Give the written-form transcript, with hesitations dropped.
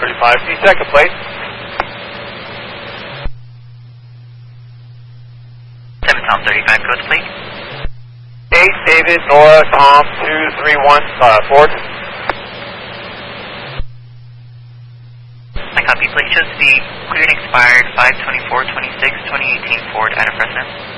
35. See second plate. 7 Tom 35, go to plate. 8 David Nora Tom 231 Ford. My copy, plate shows to be cleared and expired 5/24/26, 2018 Ford out of residence.